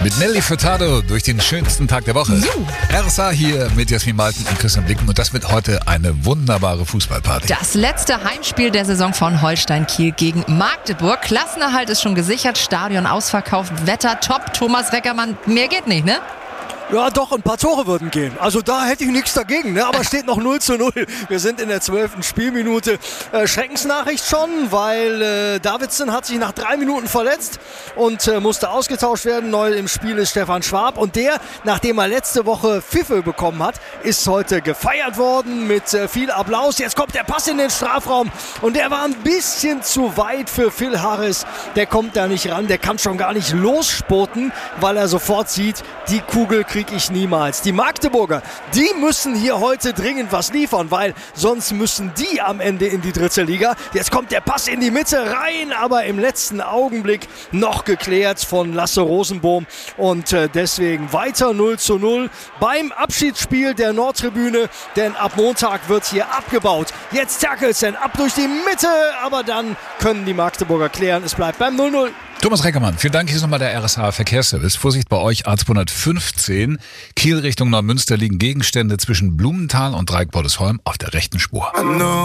Mit Nelly Furtado durch den schönsten Tag der Woche. RSA hier mit Jasmin Malten und Christian Blicken. Und das wird heute eine wunderbare Fußballparty. Das letzte Heimspiel der Saison von Holstein Kiel gegen Magdeburg. Klassenerhalt ist schon gesichert, Stadion ausverkauft, Wetter top. Thomas Reckermann, mehr geht nicht, ne? Ja doch, ein paar Tore würden gehen. Also da hätte ich nichts dagegen, ne? Aber steht noch 0:0. Wir sind in der 12. Spielminute. Schreckensnachricht schon, weil Davidson hat sich nach 3 Minuten verletzt und musste ausgetauscht werden. Neu im Spiel ist Stefan Schwab. Und der, nachdem er letzte Woche Pfiffe bekommen hat, ist heute gefeiert worden mit viel Applaus. Jetzt kommt der Pass in den Strafraum und der war ein bisschen zu weit für Phil Harris. Der kommt da nicht ran, der kann schon gar nicht losspurten, weil er sofort sieht, die Kugel kriege ich niemals. Die Magdeburger, die müssen hier heute dringend was liefern, weil sonst müssen die am Ende in die 3. Liga. Jetzt kommt der Pass in die Mitte rein, aber im letzten Augenblick noch geklärt von Lasse Rosenbohm und deswegen weiter 0:0 beim Abschiedsspiel der Nordtribüne, denn ab Montag wird hier abgebaut. Jetzt Terkelsen ab durch die Mitte, aber dann können die Magdeburger klären. Es bleibt beim 0:0. Thomas Reckermann, vielen Dank. Hier ist nochmal der RSA Verkehrsservice. Vorsicht bei euch, A215. Kiel Richtung Neumünster liegen Gegenstände zwischen Blumenthal und Dreieckbordesholm auf der rechten Spur.